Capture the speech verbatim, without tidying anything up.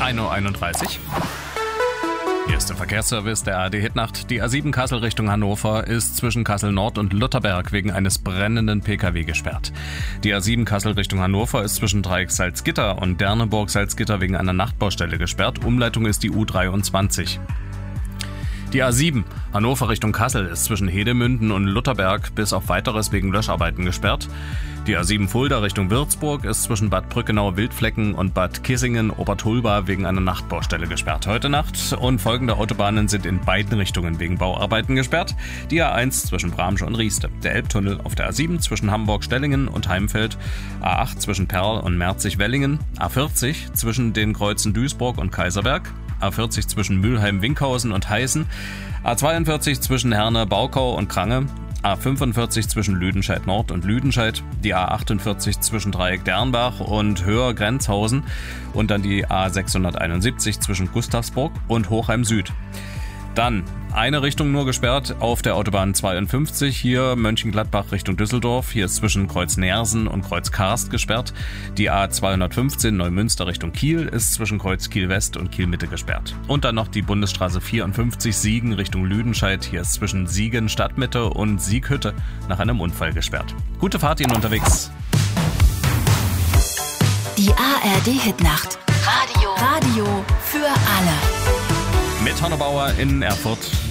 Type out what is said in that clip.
ein Uhr einunddreißig. Hier ist der Verkehrsservice der A R D-Hitnacht. Die A sieben Kassel Richtung Hannover ist zwischen Kassel Nord und Lutherberg wegen eines brennenden P K W gesperrt. Die A sieben Kassel Richtung Hannover ist zwischen Dreieck Salzgitter und Derneburg Salzgitter wegen einer Nachtbaustelle gesperrt. Umleitung ist die U dreiundzwanzig. Die A sieben Hannover Richtung Kassel ist zwischen Hedemünden und Lutherberg bis auf Weiteres wegen Löscharbeiten gesperrt. Die A sieben Fulda Richtung Würzburg ist zwischen Bad Brückenau-Wildflecken und Bad Kissingen-Obertulba wegen einer Nachtbaustelle gesperrt. Heute Nacht und folgende Autobahnen sind in beiden Richtungen wegen Bauarbeiten gesperrt. Die A eins zwischen Bramsche und Rieste, der Elbtunnel auf der A sieben zwischen Hamburg-Stellingen und Heimfeld, A acht zwischen Perl und Merzig-Wellingen, A vierzig zwischen den Kreuzen Duisburg und Kaiserberg, A vierzig zwischen Mülheim-Winkhausen und Heißen, A zweiundvierzig zwischen Herne, Baukau und Krange, A fünfundvierzig zwischen Lüdenscheid Nord und Lüdenscheid, die A achtundvierzig zwischen Dreieck Dernbach und Höher Grenzhausen und dann die A sechshunderteinundsiebzig zwischen Gustavsburg und Hochheim Süd. Dann eine Richtung nur gesperrt auf der Autobahn zweiundfünfzig, hier Mönchengladbach Richtung Düsseldorf. Hier ist zwischen Kreuz Neersen und Kreuz Karst gesperrt. Die A zweihundertfünfzehn Neumünster Richtung Kiel ist zwischen Kreuz Kiel West und Kiel Mitte gesperrt. Und dann noch die Bundesstraße vierundfünfzig Siegen Richtung Lüdenscheid. Hier ist zwischen Siegen Stadtmitte und Sieghütte nach einem Unfall gesperrt. Gute Fahrt Ihnen unterwegs. Die A R D-Hitnacht. Radio. Radio für alle. Mit Hanno Bauer in Erfurt.